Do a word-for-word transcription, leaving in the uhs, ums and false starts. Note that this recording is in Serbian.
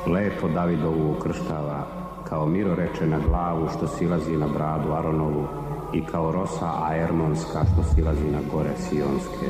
lepo Davidovu ukrštava, kao Miro reče na glavu što silazi na bradu Aronovu i kao rosa aermonska što silazi na gore Sionske.